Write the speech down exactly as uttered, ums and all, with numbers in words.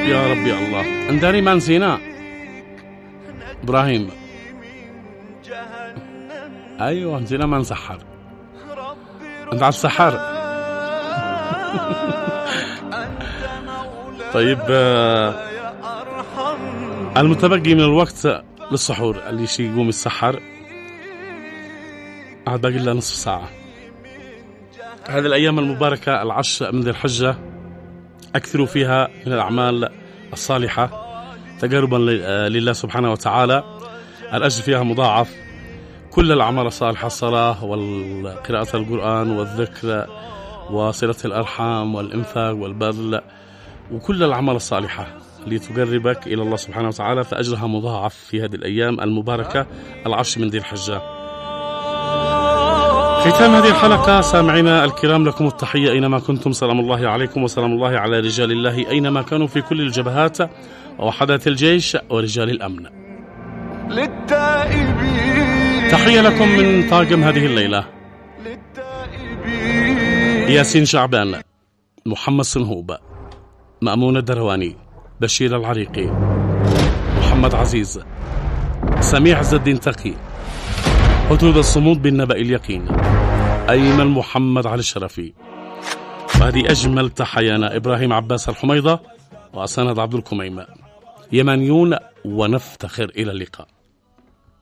يا ربي الله. انداري ما نسينا إبراهيم. أيوة نسينا ما نسحر. أنت على السحر. طيب المتبقي من الوقت للسحور، اللي شي يقوم يتسحر عاد باقي لنا نصف ساعة. هذه الأيام المباركة العشر من ذي الحجة أكثروا فيها من الأعمال الصالحة تقربا لله سبحانه وتعالى، الأجر فيها مضاعف. كل الأعمال الصالحة، الصلاة والقراءة القرآن والذكر وصلة الأرحام والإنفاق والبذل، وكل الأعمال الصالحة اللي تقربك إلى الله سبحانه وتعالى فأجرها مضاعف في هذه الأيام المباركة العشر من ذي الحجة. ختام هذه الحلقة سامعينا الكرام، لكم التحية أينما كنتم، سلام الله عليكم وسلام الله على رجال الله أينما كانوا في كل الجبهات ووحدات الجيش ورجال الأمن. تحية لكم من طاقم هذه الليلة: ياسين شعبان، محمد صنهوب، مأمون الدرواني، بشير العريقي، محمد عزيز، سميع عز الدين تقي، حدود الصمود بالنبأ اليقين، أيمن محمد علي الشرفي. وهذه أجمل تحيانا إبراهيم عباس الحميضة وأساند عبد الكميمة. يمانيون ونفتخر. إلى اللقاء.